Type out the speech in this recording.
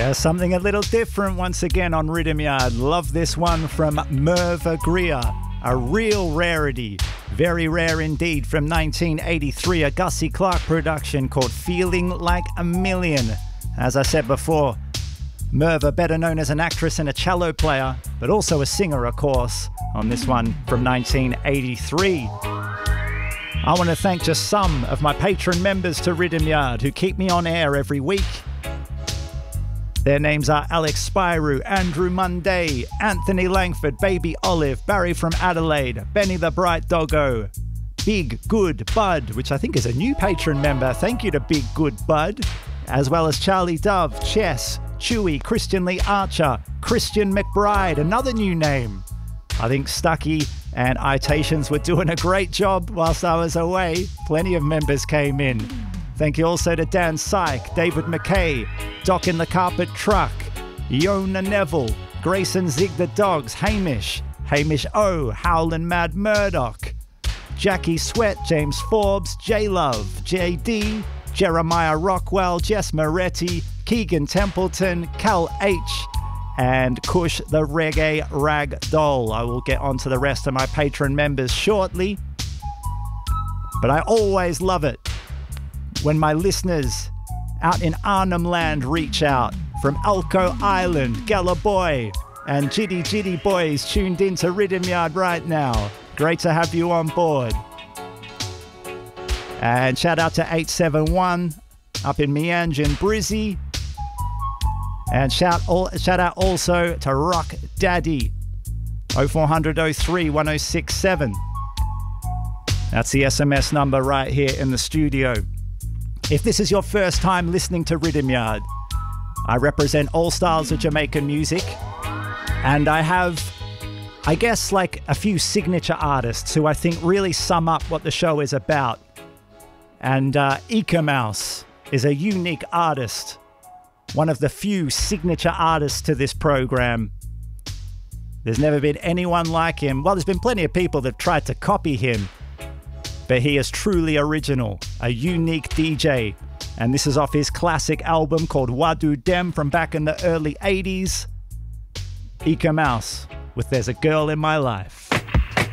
Yeah, something a little different once again on Rhythm Yard. Love this one from Merva Grier, a real rarity. Very rare indeed, from 1983, a Gussie Clarke production called Feeling Like a Million. As I said before, Merva, better known as an actress and a cello player, but also a singer, of course, on this one from 1983. I want to thank just some of my patron members to Rhythm Yard who keep me on air every week. Their names are Alex Spyro, Andrew Munday, Anthony Langford, Baby Olive, Barry from Adelaide, Benny the Bright Doggo, Big Good Bud, which I think is a new patron member. Thank you to Big Good Bud. As well as Charlie Dove, Chess, Chewy, Christian Lee Archer, Christian McBride, another new name. I think Stucky and Itations were doing a great job whilst I was away. Plenty of members came in. Thank you also to Dan Syke, David McKay, Doc in the Carpet Truck, Yona Neville, Grayson Zig the Dogs, Hamish O, Howlin' Mad Murdoch, Jackie Sweat, James Forbes, J-Love, JD, Jeremiah Rockwell, Jess Moretti, Keegan Templeton, Cal H, and Kush the Reggae Rag Doll. I will get on to the rest of my patron members shortly, but I always love it when my listeners out in Arnhem Land reach out from Elko Island, Gala Boy and Jitty Jitty Boys tuned into Rhythm Yard right now. Great to have you on board. And shout out to 871 up in Meanjin, Brizzy. And shout out also to Rock Daddy 0400 03 1067. That's the SMS number right here in the studio. If this is your first time listening to Rhythm Yard, I represent all styles of Jamaican music, and I have, I guess, like a few signature artists who I think really sum up what the show is about. And Eek-A-Mouse is a unique artist, one of the few signature artists to this program. There's never been anyone like him. Well, there's been plenty of people that tried to copy him, but he is truly original, a unique DJ. And this is off his classic album called Wadu Dem from back in the early 80s. Eek-A-Mouse with There's a Girl in My Life.